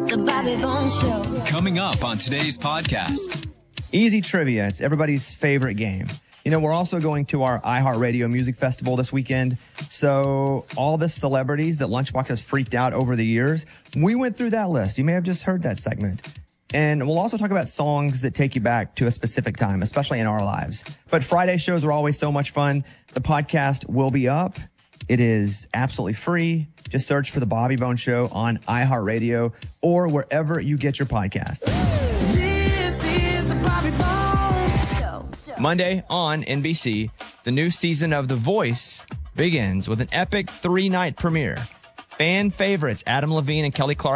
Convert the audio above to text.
The Bobby Bones Show. Coming up on today's podcast. Easy trivia. It's everybody's favorite game. You know, we're also going to our iHeartRadio Music Festival this weekend. So all the celebrities that Lunchbox has freaked out over the years, we went through that list. You may have just heard that segment. And we'll also talk about songs that take you back to a specific time, especially in our lives. But Friday shows are always so much fun. The podcast will be up. It is absolutely free. Just search for The Bobby Bones Show on iHeartRadio or wherever you get your podcasts. This is the Bobby Bones Show. Monday on NBC, the new season of The Voice begins with an epic 3-night premiere. Fan favorites Adam Levine and Kelly Clarkson